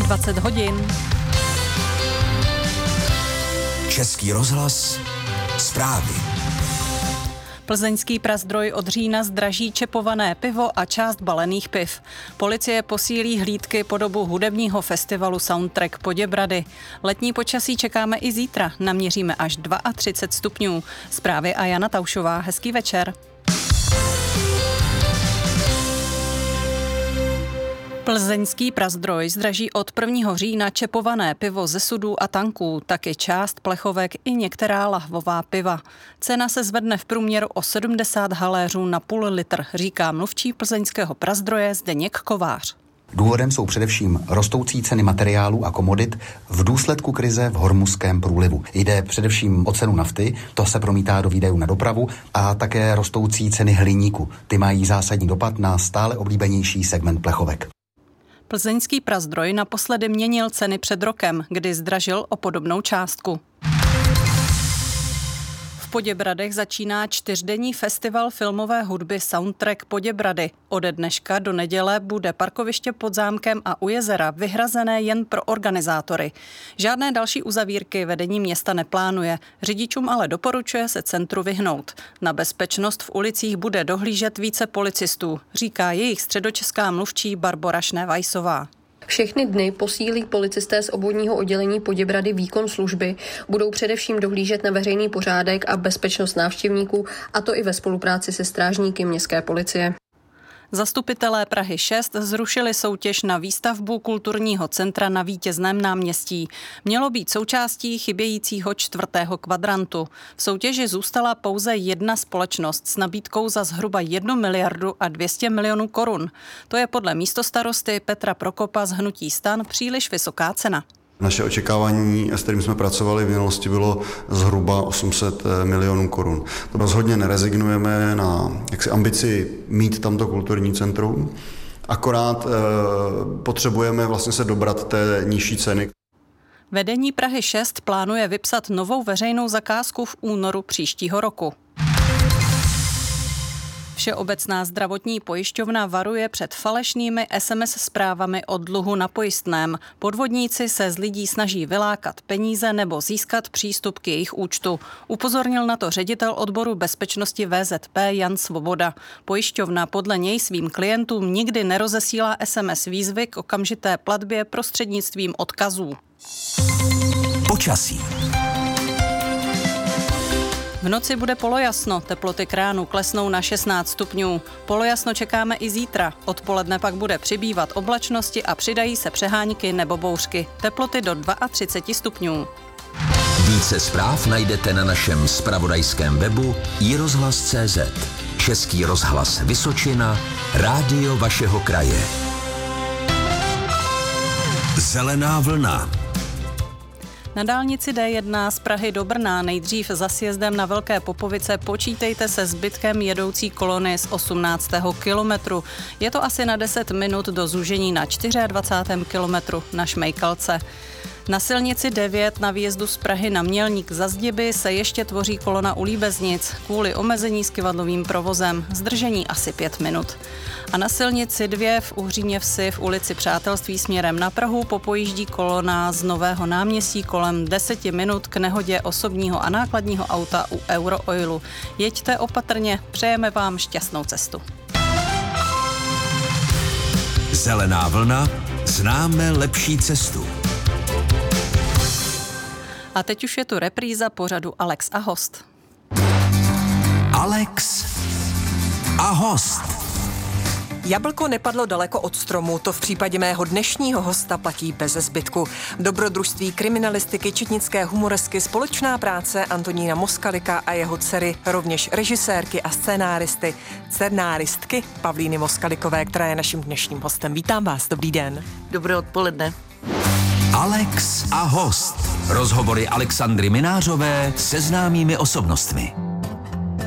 20 hodin. Český rozhlas, zprávy. Plzeňský Prazdroj od října zdraží čepované pivo a část balených piv. Policie posílí hlídky po dobu hudebního festivalu Soundtrack Poděbrady. Letní počasí čekáme i zítra, naměříme až 32 stupňů. Zprávy a Jana Taušová, hezký večer. Plzeňský Prazdroj zdraží od 1. října čepované pivo ze sudů a tanků, taky část plechovek i některá lahvová piva. Cena se zvedne v průměru o 70 haléřů na půl litr, říká mluvčí plzeňského Prazdroje Zdeněk Kovář. Důvodem jsou především rostoucí ceny materiálů a komodit v důsledku krize v Hormuzském průlivu. Jde především o cenu nafty, to se promítá do výdajů na dopravu, a také rostoucí ceny hliníku. Ty mají zásadní dopad na stále oblíbenější segment plechovek. Plzeňský Prazdroj naposledy měnil ceny před rokem, kdy zdražil o podobnou částku. V Poděbradech začíná 4denní festival filmové hudby Soundtrack Poděbrady. Ode dneška do neděle bude parkoviště pod zámkem a u jezera vyhrazené jen pro organizátory. Žádné další uzavírky vedení města neplánuje. Řidičům ale doporučuje se centru vyhnout. Na bezpečnost v ulicích bude dohlížet více policistů, říká jejich středočeská mluvčí Barbora Šnevajsová. Všechny dny posílí policisté z obvodního oddělení Poděbrady výkon služby, budou především dohlížet na veřejný pořádek a bezpečnost návštěvníků, a to i ve spolupráci se strážníky městské policie. Zastupitelé Prahy 6 zrušili soutěž na výstavbu kulturního centra na Vítězném náměstí. Mělo být součástí chybějícího 4. kvadrantu. V soutěži zůstala pouze jedna společnost s nabídkou za zhruba 1 miliardu a 200 milionů korun. To je podle místostarosty Petra Prokopa z hnutí STAN příliš vysoká cena. Naše očekávání, s kterým jsme pracovali v minulosti, bylo zhruba 800 milionů korun. To rozhodně nerezignujeme na ambici mít tamto kulturní centrum, akorát potřebujeme vlastně se dobrat té nižší ceny. Vedení Prahy 6 plánuje vypsat novou veřejnou zakázku v únoru příštího roku. Všeobecná zdravotní pojišťovna varuje před falešnými SMS zprávami o dluhu na pojistném. Podvodníci se z lidí snaží vylákat peníze nebo získat přístup k jejich účtu. Upozornil na to ředitel odboru bezpečnosti VZP Jan Svoboda. Pojišťovna podle něj svým klientům nikdy nerozesílá SMS výzvy k okamžité platbě prostřednictvím odkazů. Počasí. V noci bude polojasno, teploty k ránu klesnou na 16 stupňů. Polojasno čekáme i zítra, odpoledne pak bude přibývat oblačnosti a přidají se přehánky nebo bouřky. Teploty do 32 stupňů. Více zpráv najdete na našem zpravodajském webu iRozhlas.cz. Český rozhlas Vysočina, rádio vašeho kraje. Zelená vlna. Na dálnici D1 z Prahy do Brna nejdřív za sjezdem na Velké Popovice počítejte se zbytkem jedoucí kolony z 18. kilometru. Je to asi na 10 minut do zúžení na 24. kilometru na Šmejkalce. Na silnici 9 na výjezdu z Prahy na Mělník za Zdiby se ještě tvoří kolona u Líbeznic kvůli omezení s kyvadlovým provozem. Zdržení asi 5 minut. A na silnici 2 v Uhříně Vsi v ulici Přátelství směrem na Prahu popojíždí kolona z Nového náměstí kolem 10 minut k nehodě osobního a nákladního auta u Eurooilu. Jeďte opatrně, přejeme vám šťastnou cestu. Zelená vlna, známe lepší cestu. A teď už je tu repríza pořadu Alex a host. Alex a host. Jablko nepadlo daleko od stromu, to v případě mého dnešního hosta platí beze zbytku. Dobrodružství kriminalistiky, četnické humoresky, společná práce Antonína Moskalika a jeho dcery, rovněž režisérky a scénáristky Pavlíny Moskalikové, která je naším dnešním hostem. Vítám vás, dobrý den. Dobré odpoledne. Alex a host. Rozhovory Alexandry Minářové se známými osobnostmi.